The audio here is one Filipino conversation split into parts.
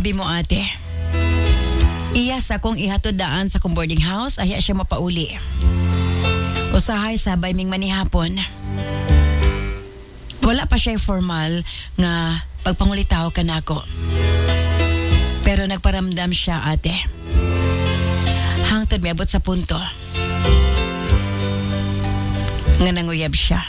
Abi mo ate. Iya sa kong ihatod daan sa kong boarding house, aya siya mapauli. Usahay sabay ming manihapon. Wala pa siya formal nga pagpangulitaw ka nako. Pero nagparamdam siya ate. Hangtod miabot sa punto nga nanguyab siya.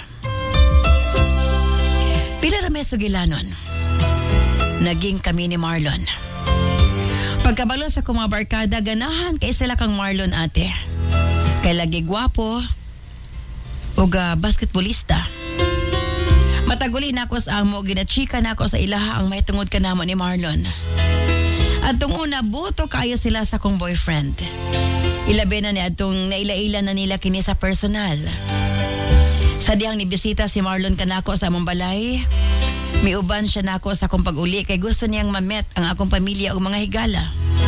Pila ra may sugilanon. Naging kami ni Marlon. Pagkabalo sa mga barkada, ganahan kay sila kang Marlon ate. Kay lagi gwapo o basketballista. Mataguli na ako sa amo, ginachika na ako sa ilaha ang may tungod ka namo ni Marlon. At tung una, buto kayo sila sa kong boyfriend. Ilabi na ni atong naila-ila na nila kini sa personal. Sa diyang nibisita si Marlon kanako sa among balay, miuban siya nako sa akong pag-uli kay gusto niyang mamet ang akong pamilya o mga higala.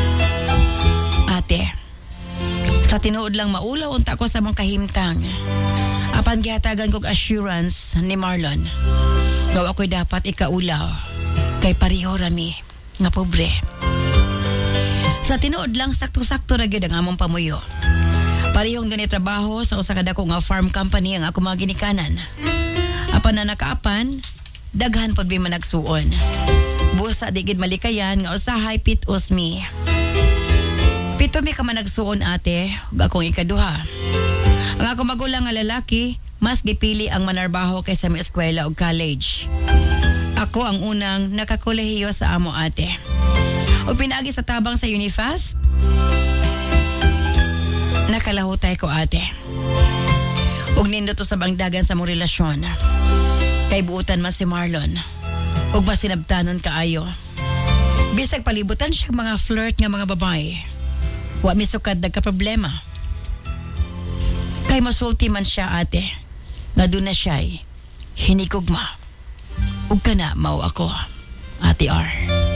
Ate, sa tinuod lang maulaw unta ko sa mga kahimtang. Apan gihatagan kog assurance ni Marlon. Gaw ako'y dapat ikaulaw kay pareho rami nga pobre. Sa tinuod lang sakto-sakto ra gyud ang among pamuyo. Parehong gani trabaho sa usa ka dako nga farm company ang ako mga ginikanan. Apan na nakaapan, daghan pod bi managsuon. Busa di gid malikayan nga usahay pitos mi. Pito mi ka managsuon ate, ug akong ikaduha. Ang ako magulang nga lalaki, mas gipili ang manarbaho kaysa may eskwela o college. Ako ang unang nakakolehiyo sa amo ate. O pinagi sa tabang sa Unifast, nakalahutay ko ate. Og nindot sa bangdagan sa mong relasyon. Kay buutan man si Marlon. Og masinabtanon kaayo. Bisag palibutan siya mga flirt nga mga babae. Wa misukad nagka problema. Kay masulti man siya ate. Nga doon na siya'y hinikugma. Ug kana mao ako, Ate R.